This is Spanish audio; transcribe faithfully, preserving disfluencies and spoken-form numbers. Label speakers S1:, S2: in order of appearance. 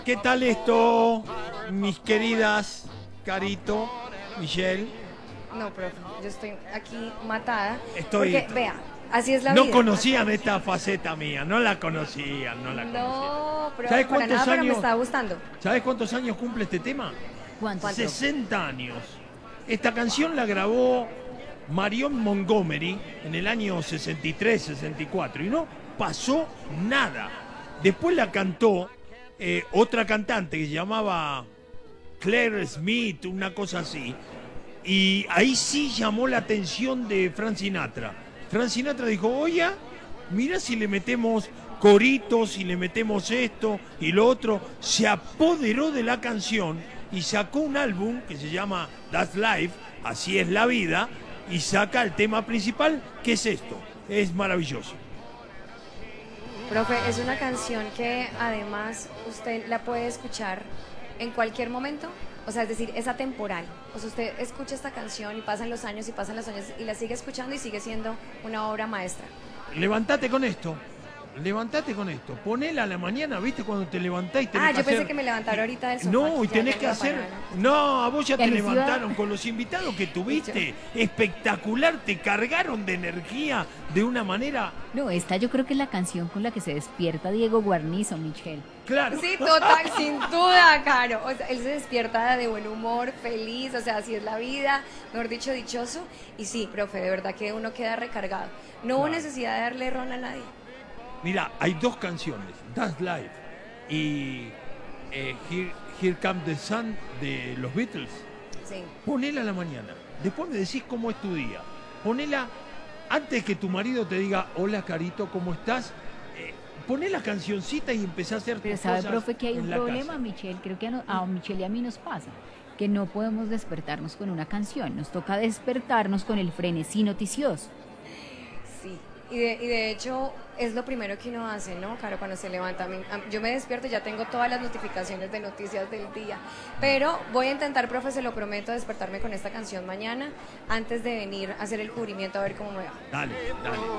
S1: ¿Qué tal esto, mis queridas Carito, Michelle?
S2: No, profe, yo estoy aquí matada.
S1: Estoy-
S2: Porque, vea, así es la
S1: No
S2: vida.
S1: conocían esta faceta mía, no la conocían, no la conocían.
S2: No, profe,
S1: ¿Sabes
S2: para
S1: cuántos
S2: nada, pero me
S1: años?
S2: está gustando.
S1: ¿Sabes cuántos años cumple este tema?
S3: ¿Cuánto?
S2: ¿Cuánto?
S1: sesenta años. Esta canción la grabó Marion Montgomery en el año sesenta y tres, sesenta y cuatro y no pasó nada. Después la cantó eh, otra cantante que se llamaba Claire Smith, una cosa así. Y ahí sí llamó la atención de Frank Sinatra. Frank Sinatra dijo, oye, mira si le metemos coritos, si le metemos esto y lo otro. Se apoderó de la canción y sacó un álbum que se llama That's Life, Así es la vida, y saca el tema principal, que es esto. Es maravilloso.
S2: Profe, es una canción que además usted la puede escuchar en cualquier momento. O sea, es decir, es atemporal. O sea, usted escucha esta canción y pasan los años y pasan los años y la sigue escuchando y sigue siendo una obra maestra.
S1: Levantate con esto. Levantate con esto. Ponela a la mañana, ¿viste? Cuando te levantás y tenés
S2: Ah,
S1: que
S2: yo pensé
S1: hacer-
S2: que me levantara ahorita del sofá.
S1: No, y
S2: Ya,
S1: tenés
S2: ya
S1: que
S2: me iba a
S1: hacer...
S2: parar.
S1: No, a vos ya
S3: Que
S1: te
S3: les iba-
S1: levantaron con los invitados que tuviste. Espectacular, te cargaron de energía de una manera...
S3: No, esta yo creo que es la canción con la que se despierta Diego Guarnizo, Michelle.
S1: Claro.
S2: Sí, total, sin duda, Caro. O sea, él se despierta de buen humor, feliz, o sea, así es la vida, mejor dicho, dichoso. Y sí, profe, de verdad que uno queda recargado. No hubo
S1: Claro.
S2: necesidad de darle ron a nadie.
S1: Mira, hay dos canciones, That's Life y eh, Here, Here Comes the Sun de los Beatles.
S2: Sí.
S1: Ponela a la mañana. Después me decís cómo es tu día. Ponela antes que tu marido te diga, hola Carito, ¿cómo estás? Eh, poné la cancioncita y empezá a hacer
S3: Pero
S1: tus
S3: sabe,
S1: cosas
S3: profe, que hay
S1: en
S3: un
S1: la
S3: problema,
S1: casa.
S3: Michelle. Creo que a, no- a Michelle y a mí nos pasa. Que no podemos despertarnos con una canción. Nos toca despertarnos con el frenesí noticioso.
S2: Sí, y de, y de hecho es lo primero que uno hace, ¿no? Claro, cuando se levanta. A mí- a- Yo me despierto y ya tengo todas las notificaciones de noticias del día. Pero voy a intentar, profe, se lo prometo, despertarme con esta canción mañana antes de venir a hacer el cubrimiento a ver cómo me va.
S1: Dale, dale.